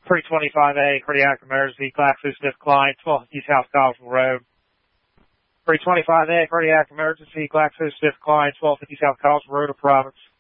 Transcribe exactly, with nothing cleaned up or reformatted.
three twenty-five A, cardiac emergency, Glaxo-Smith Kline, twelve fifty South Collinsville Road. three twenty-five A, cardiac emergency, Glaxo-Smith Kline, twelve fifty South Collinsville Road of Providence.